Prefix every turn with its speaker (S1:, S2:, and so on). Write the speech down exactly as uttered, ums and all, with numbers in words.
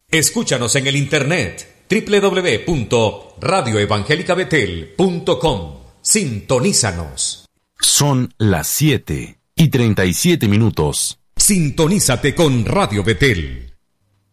S1: Escúchanos en el internet doble u doble u doble u punto radio evangélica betel punto com. Sintonízanos.
S2: Son las siete y treinta y siete minutos.
S1: Sintonízate con Radio Betel.